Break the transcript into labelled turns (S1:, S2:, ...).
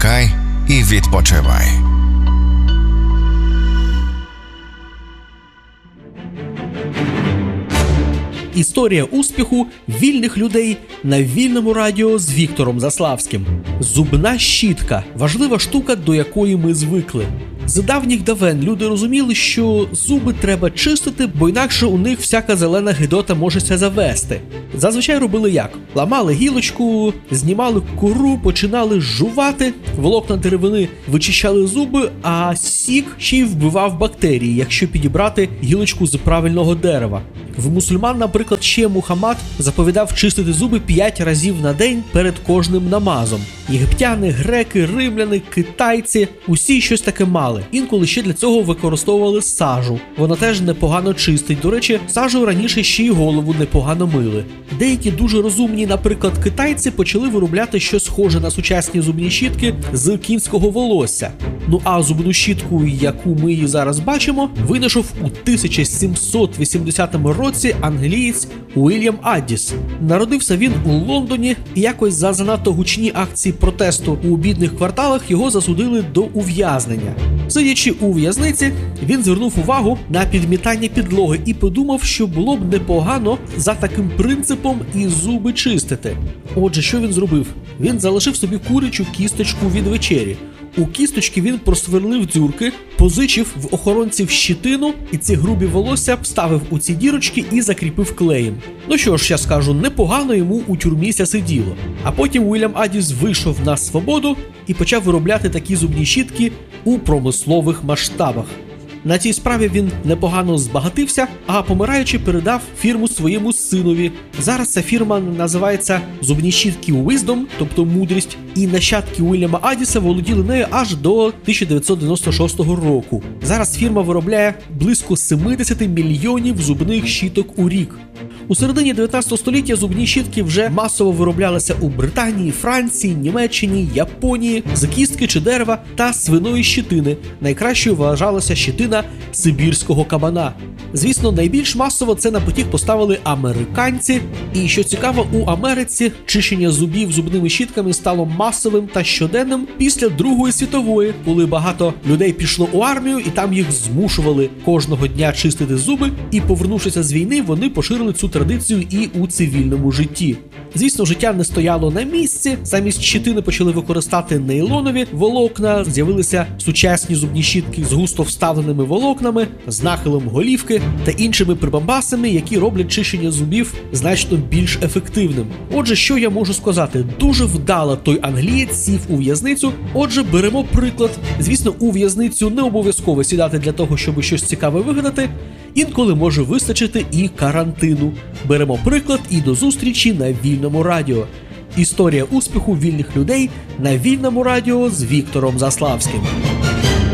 S1: чекай і відпочивай.
S2: Історія успіху вільних людей на Вільному радіо з Віктором Заславським. Зубна щітка – важлива штука, до якої ми звикли. З давніх давен люди розуміли, що зуби треба чистити, бо інакше у них всяка зелена гидота можеся завести. Зазвичай робили як? Ламали гілочку, знімали кору, починали жувати, волокна деревини вичищали зуби, а сік ще й вбивав бактерії, якщо підібрати гілочку з правильного дерева. В мусульман, наприклад, ще Мухаммад заповідав чистити зуби 5 разів на день перед кожним намазом. Єгиптяни, греки, римляни, китайці – усі щось таке мали. Інколи ще для цього використовували сажу. Вона теж непогано чистить. До речі, сажею раніше ще й голову непогано мили. Деякі дуже розумні, наприклад, китайці почали виробляти щось схоже на сучасні зубні щітки з кінського волосся. Ну а зубну щітку, яку ми її зараз бачимо, винайшов у 1780 році англієць Уільям Аддіс. Народився він у Лондоні і якось за занадто гучні акції протесту у бідних кварталах його засудили до ув'язнення. Сидячи у в'язниці, він звернув увагу на підмітання підлоги і подумав, що було б непогано за таким принципом і зуби чистити. Отже, що він зробив? Він залишив собі курячу кісточку від вечері. У кісточки він просверлив дзюрки, позичив в охоронців щитину і ці грубі волосся вставив у ці дірочки і закріпив клеєм. Ну що ж, я скажу, непогано йому у тюрміся сиділо. А потім Уільям Аддіс вийшов на свободу і почав виробляти такі зубні щітки у промислових масштабах. На цій справі він непогано збагатився, а помираючи передав фірму своєму синові. Зараз ця фірма називається «Зубні щітки Wisdom», тобто «Мудрість», і нащадки Уільяма Аддіса володіли нею аж до 1996 року. Зараз фірма виробляє близько 70 мільйонів зубних щіток у рік. У середині 19 століття зубні щітки вже масово вироблялися у Британії, Франції, Німеччині, Японії з кістки чи дерева та свиної щитини. Найкращою вважалася щитина сибірського кабана. Звісно, найбільш масово це на потік поставили американці. І що цікаво, у Америці чищення зубів зубними щітками стало масовим та щоденним після Другої світової, коли багато людей пішло у армію і там їх змушували кожного дня чистити зуби, і повернувшися з війни, вони поширили цю традицію і у цивільному житті. Звісно, життя не стояло на місці, замість щитини почали використати нейлонові волокна, з'явилися сучасні зубні щітки з густо вставленими волокнами, з нахилом голівки та іншими прибамбасами, які роблять чищення зубів значно більш ефективним. Отже, що я можу сказати? Дуже вдало той англієць сів у в'язницю, отже, беремо приклад. Звісно, у в'язницю не обов'язково сідати для того, щоб щось цікаве вигадати, інколи може вистачити і карантину. Беремо приклад і до зустрічі на Вільному радіо. Історія успіху вільних людей на Вільному радіо з Віктором Заславським.